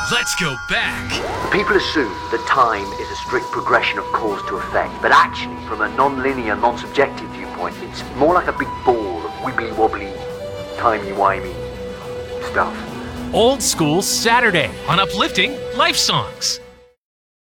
Let's go back. People assume that time is a strict progression of cause to effect, but actually, from a non-linear, non-subjective viewpoint, it's more like a big ball of wibbly-wobbly, timey-wimey stuff. Old School Saturday on Uplifting Life Songs.